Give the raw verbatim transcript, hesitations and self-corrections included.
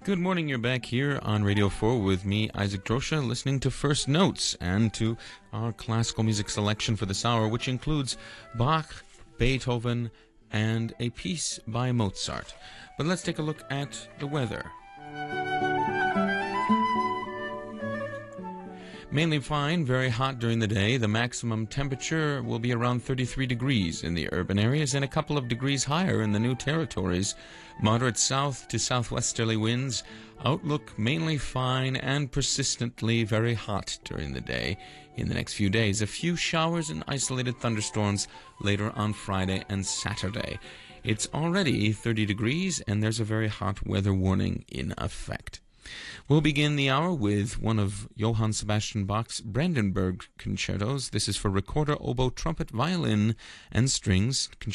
Good morning, you're back here on Radio four with me, Isaac Drosha, listening to First Notes and to our classical music selection for this hour, which includes Bach, Beethoven, and a piece by Mozart. But let's take a look at the weather. Mainly fine, very hot during the day. The maximum temperature will be around thirty-three degrees in the urban areas and a couple of degrees higher in the new territories. Moderate south to southwesterly winds. Outlook mainly fine and persistently very hot during the day. In the next few days, a few showers and isolated thunderstorms later on Friday and Saturday. It's already thirty degrees and there's a very hot weather warning in effect. We'll begin the hour with one of Johann Sebastian Bach's Brandenburg concertos. This is for recorder, oboe, trumpet, violin, and strings.